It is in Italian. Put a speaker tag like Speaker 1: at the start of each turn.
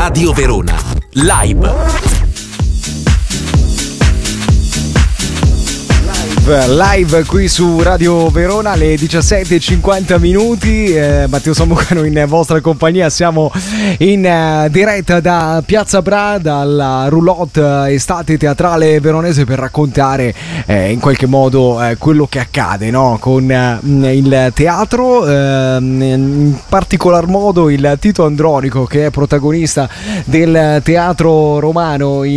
Speaker 1: Radio Verona Live.
Speaker 2: Live qui su Radio Verona alle 17:50. Matteo Sambucano in vostra compagnia. Siamo in diretta da Piazza Bra, dalla roulotte estate teatrale veronese, per raccontare in qualche modo quello che accade, no? Con il teatro, in particolar modo il Tito Andronico, che è protagonista del teatro romano